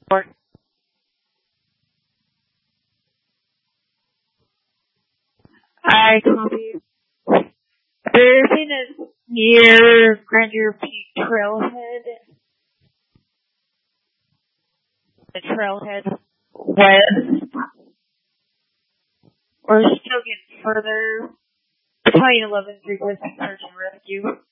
I copy. There's in near Grandeur Peak Trailhead. The Trailhead West. Or still getting further. Battalion 11 3 search and rescue.